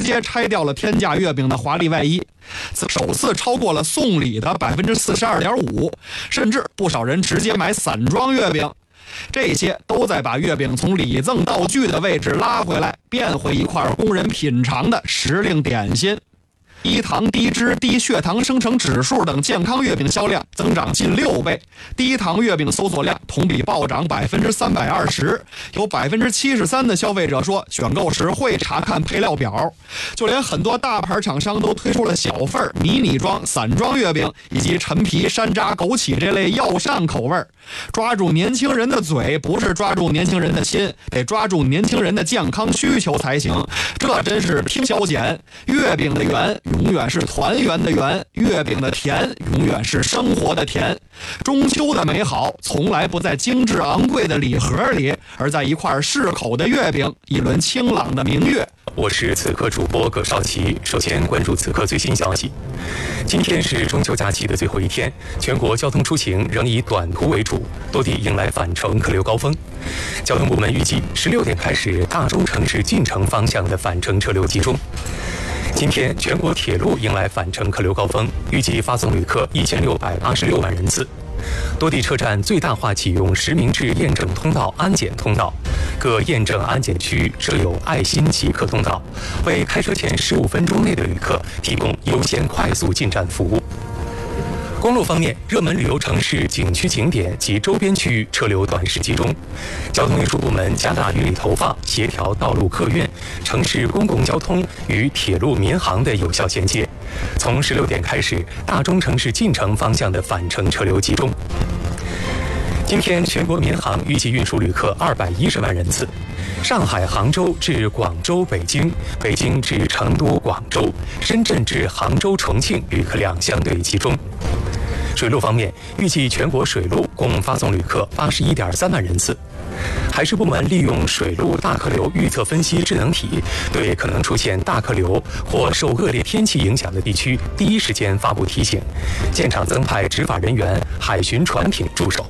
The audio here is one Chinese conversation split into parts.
直接拆掉了天价月饼的华丽外衣，首次超过了送礼的 42.5%， 甚至不少人直接买散装月饼。这些都在把月饼从礼赠道具的位置拉回来，变回一块供人品尝的时令点心。低糖、低脂、低血糖生成指数等健康月饼销量增长近6倍，低糖月饼搜索量同比暴涨320%，有73%的消费者说选购时会查看配料表，就连很多大牌厂商都推出了小份、迷你装、散装月饼以及陈皮、山楂、枸杞这类药膳口味，抓住年轻人的嘴，不是抓住年轻人的心，得抓住年轻人的健康需求才行。这真是拼消减，月饼的圆永远是团圆的圆，月饼的甜永远是生活的甜。中秋的美好从来不在精致昂贵的礼盒里，而在一块适口的月饼，一轮清朗的明月。 我是此刻主播葛少奇，首先关注此刻最新消息。今天是中秋假期的最后一天，全国交通出行仍以短途为主，多地迎来返程客流高峰。交通部门预计16点开始，大中城市进城方向的返程车流集中。今天全国铁路迎来返程客流高峰，预计发送旅客1686万人次。多地车站最大化启用实名制验证通道、安检通道，各验证安检区设有爱心即刻通道，为开车前15分钟内的旅客提供优先快速进站服务。公路方面，热门旅游城市、景区景点及周边区域车流短时集中。交通运输部门加大预力投放，协调道路客运、城市公共交通与铁路民航的有效衔接。从16点开始，大中城市进城方向的返程车流集中。今天全国民航预计运输旅客210万人次，上海、杭州至广州、北京，北京至成都、广州，深圳至杭州、重庆旅客量相对集中。水路方面，预计全国水路共发送旅客81.3万人次。海事部门利用水路大客流预测分析智能体，对可能出现大客流或受恶劣天气影响的地区第一时间发布提醒，现场增派执法人员、海巡船艇驻守。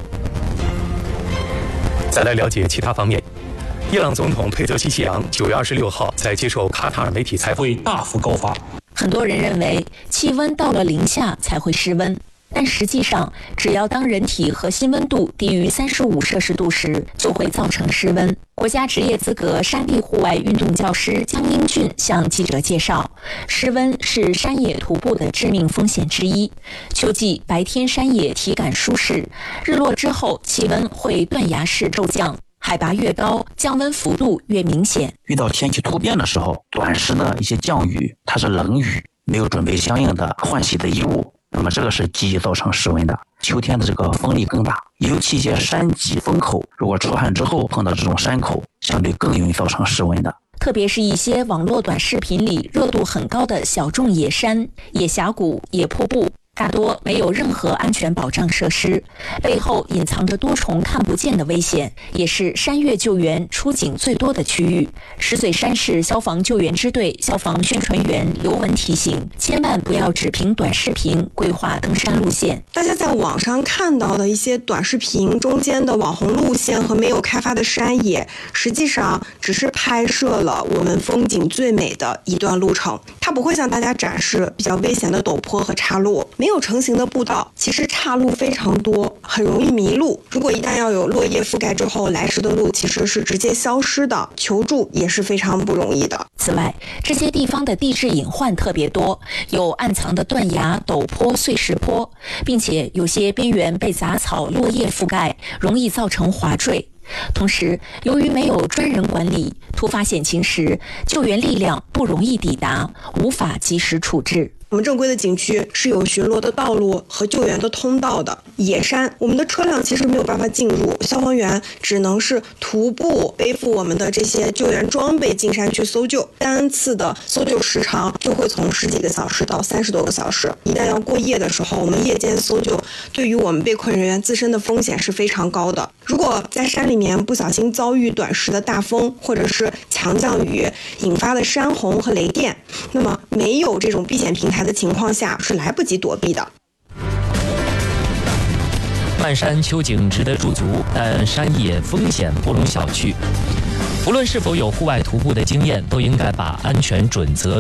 再来了解其他方面，伊朗总统佩泽西希扬9月26号在接受卡塔尔媒体采访， 会大幅高发。 很多人认为气温到了零下才会失温，但实际上，只要当人体核心温度低于35摄氏度时，就会造成失温。国家职业资格山地户外运动教师江英俊向记者介绍，失温是山野徒步的致命风险之一。秋季白天山野体感舒适，日落之后气温会断崖式骤降。海拔越高，降温幅度越明显。 遇到天气突变的时候，短时的一些降雨，它是冷雨，没有准备相应的换洗的衣物，那么这个是极易造成失温的。秋天的这个风力更大，尤其一些山脊风口，如果出汗之后碰到这种山口，相对更容易造成失温的。 特别是一些网络短视频里热度很高的小众野山、野峡谷、野瀑布，大多没有任何安全保障设施，背后隐藏着多重看不见的危险，也是山岳救援出警最多的区域。石嘴山市消防救援支队消防宣传员刘文提醒，千万不要只凭短视频规划登山路线。 大家在网上看到的一些短视频中间的网红路线和没有开发的山野，实际上只是拍摄了我们风景最美的一段路程，它不会向大家展示比较危险的陡坡和岔路。没有成型的步道，其实岔路非常多，很容易迷路。如果一旦要有落叶覆盖之后，来时的路其实是直接消失的，求助也是非常不容易的。 此外，这些地方的地质隐患特别多，有暗藏的断崖、陡坡、碎石坡，并且有些边缘被杂草、落叶覆盖，容易造成滑坠。同时，由于没有专人管理，突发险情时，救援力量不容易抵达，无法及时处置。 我们正规的景区是有巡逻的道路和救援的通道的。野山，我们的车辆其实没有办法进入，消防员只能是徒步背负我们的这些救援装备进山去搜救，单次的搜救时长就会从10几个小时到30多个小时。一旦要过夜的时候，我们夜间搜救对于我们被困人员自身的风险是非常高的。如果在山里面不小心遭遇短时的大风或者是强降雨引发的山洪和雷电，那么没有这种避险平台的情况下是来不及躲避的。 漫山秋景值得驻足，但山野风险不容小觑。无论是否有户外徒步的经验，都应该把安全准则